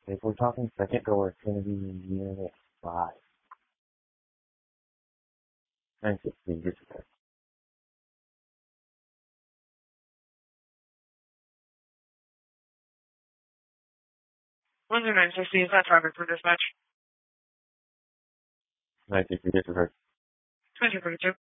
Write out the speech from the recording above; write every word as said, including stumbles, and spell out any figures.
If we're talking second door, it's going to be unit five. nine sixteen, disregard. one zero nine sixty, is that target for dispatch? nine sixty, disregard. twenty thirty-two.